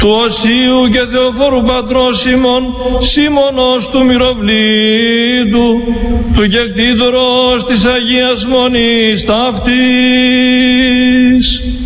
του Οσίου και Θεοφόρου πατρός ημών, Σίμωνος του Μυροβλήτου, του κεκτήτορος της Αγίας Μονής ταύτης,